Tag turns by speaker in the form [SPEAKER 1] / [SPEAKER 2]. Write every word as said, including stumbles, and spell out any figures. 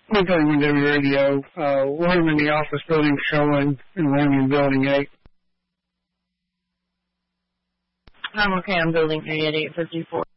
[SPEAKER 1] one thirty-one W Radio. Uh, one in the office building showing and one in building eight.
[SPEAKER 2] I'm okay. I'm building eight at eight fifty-four.